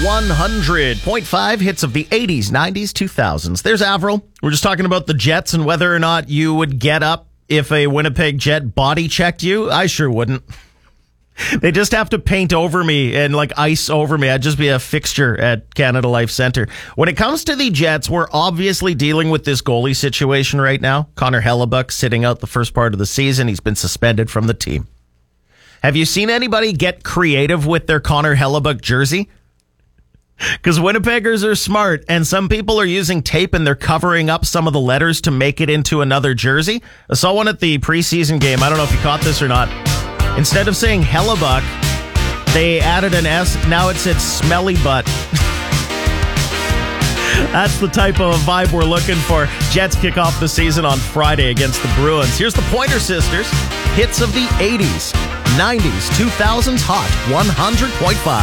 100.5 hits of the 80s, 90s, 2000s. There's Avril. We're just talking about the Jets and whether or not you would get up if a Winnipeg Jet body checked you. I sure wouldn't. They just have to paint over me and ice over me. I'd just be a fixture at Canada Life Centre. When it comes to the Jets, we're obviously dealing with this goalie situation right now. Connor Hellebuyck sitting out the first part of the season. He's been suspended from the team. Have you seen anybody get creative with their Connor Hellebuyck jersey? Because Winnipeggers are smart, and some people are using tape and they're covering up some of the letters to make it into another jersey. I saw one at the preseason game. I don't know if you caught this or not. Instead of saying Hellebuyck, they added an S. Now it said Smelly Butt. That's the type of vibe we're looking for. Jets kick off the season on Friday against the Bruins. Here's the Pointer Sisters. Hits of the 80s, 90s, 2000s, hot 100.5.